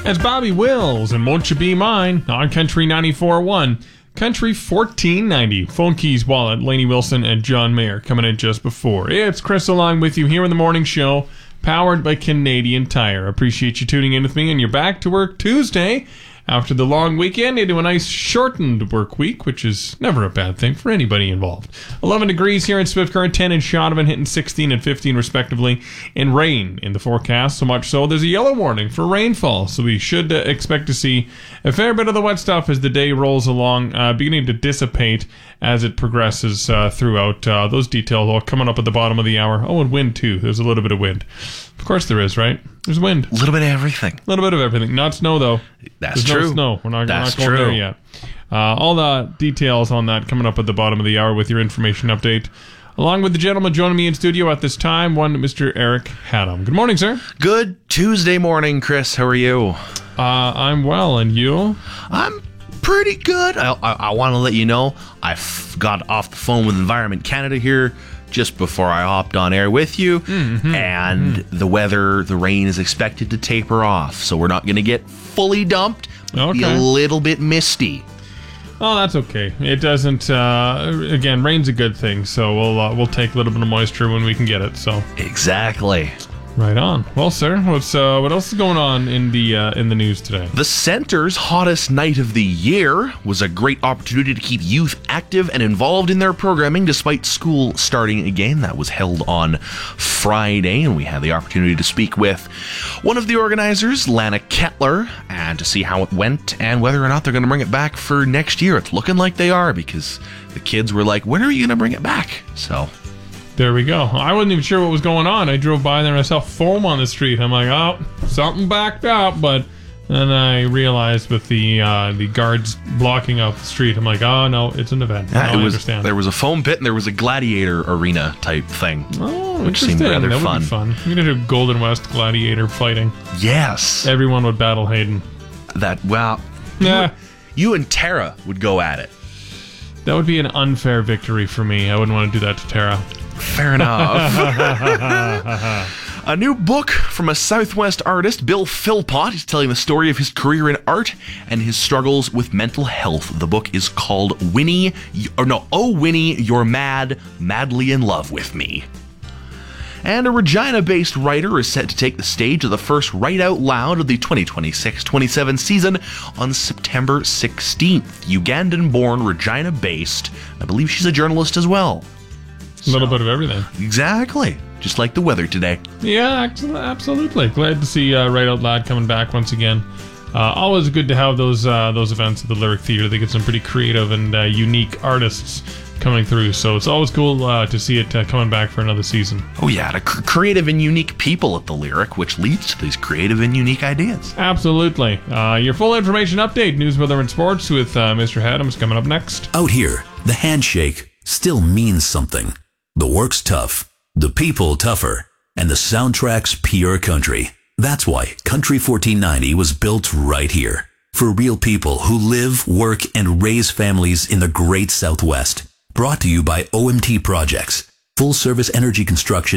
As Bobby Wills and Won't You Be Mine on Country 94.1. Country 1490. Phone Keys Wallet, Lainey Wilson and John Mayer coming in just before. It's Chris along with you here in the morning show, powered by Canadian Tire. Appreciate you tuning in with me, and you're back to work Tuesday after the long weekend into a nice shortened work week, which is never a bad thing for anybody involved. 11 degrees here in Swift Current, 10 in Shaunavon, hitting 16 and 15 respectively, and rain in the forecast, so much so there's a yellow warning for rainfall, so we should expect to see a fair bit of the wet stuff as the day rolls along, beginning to dissipate as it progresses throughout. Those details all coming up at the bottom of the hour. Oh, and wind too. There's a little bit of wind. Of course there is, right? There's wind. A little bit of everything. A little bit of everything. Not snow, though. That's There's true. no snow. We're not going there yet. All the details on that coming up at the bottom of the hour with your information update. Along with the gentleman joining me in studio at this time, one Mr. Eric Haddam. Good morning, sir. Good Tuesday morning, Chris. How are you? I'm well, and you? I'm pretty good. I want to let you know I got off the phone with Environment Canada here just before I hopped on air with you, the weather, the rain is expected to taper off, so we're not going to get fully dumped. It'll be a little bit misty. Oh, that's okay. It doesn't. Again, rain's a good thing, so we'll take a little bit of moisture when we can get it. So exactly. Right on. Well, sir, what else is going on in the news today? The Center's hottest night of the year was a great opportunity to keep youth active and involved in their programming despite school starting again. That was held on Friday, and we had the opportunity to speak with one of the organizers, Lana Kettler, and to see how it went and whether or not they're going to bring it back for next year. It's looking like they are, because the kids were like, when are you going to bring it back? So there we go. I wasn't even sure what was going on. I drove by there and I saw foam on the street. I'm like, oh, something backed up. But then I realized with the guards blocking off the street, I'm like, oh, no, it's an event. I understand. There was a foam pit and there was a gladiator arena type thing. Oh, which seemed rather that fun. Would be fun. We could do Golden West gladiator fighting. Yes. Everyone would battle Hayden. Yeah. You and Tara would go at it. That would be an unfair victory for me. I wouldn't want to do that to Tara. Fair enough. A new book from a Southwest artist, Bill Philpott, is telling the story of his career in art and his struggles with mental health. The book is called Oh Winnie, You're Mad, Madly in Love with Me. And a Regina-based writer is set to take the stage of the first Write Out Loud of the 2026-27 season on September 16th. Ugandan-born, Regina-based. I believe she's a journalist as well. A little bit of everything. Exactly. Just like the weather today. Yeah, absolutely. Glad to see Write Out Loud coming back once again. Always good to have those events at the Lyric Theatre. They get some pretty creative and unique artists coming through, so it's always cool to see it coming back for another season. Oh yeah, creative and unique people at the Lyric, which leads to these creative and unique ideas. Absolutely. Your full information update, news, weather, and sports with Mr. Haddam is coming up next. Out here, the handshake still means something. The work's tough, the people tougher, and the soundtrack's pure country. That's why Country 1490 was built right here. For real people who live, work, and raise families in the great Southwest. Brought to you by OMT Projects, full-service energy construction